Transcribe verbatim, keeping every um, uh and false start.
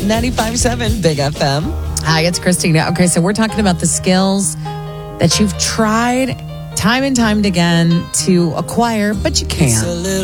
ninety-five point seven Big F M. Hi, it's Christina. Okay, so we're talking about the skills that you've tried time and time again to acquire, but you can't.